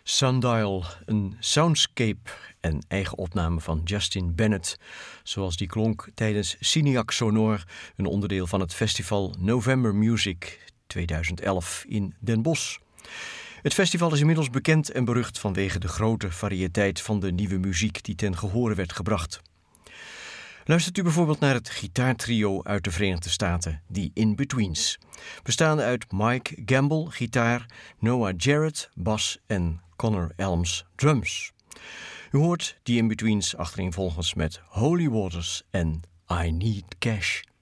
Sundial, een soundscape en eigen opname van Justin Bennett, zoals die klonk tijdens Cineac Sonor, een onderdeel van het festival November Music 2011 in Den Bosch. Het festival is inmiddels bekend en berucht vanwege de grote variëteit van de nieuwe muziek die ten gehore werd gebracht. Luistert u bijvoorbeeld naar het gitaartrio uit de Verenigde Staten, The In-Betweens. Bestaande uit Mike Gamble, gitaar, Noah Jarrett, bas en Connor Elms, drums. U hoort The In-Betweens achtereenvolgens met Holy Waters en I Need Cash.